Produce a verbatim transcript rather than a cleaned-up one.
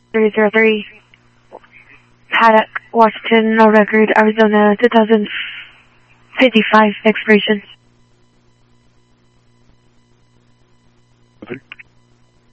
three zero three. Paddock, Washington, no record, Arizona, two thousand fifty-five expiration.